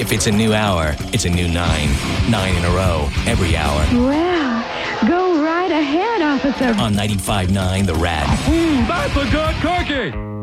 If it's a new hour, it's a new 9. 9 in a row, every hour. Well, go right ahead, officer. On 95.9 The Rat. That's a good cookie.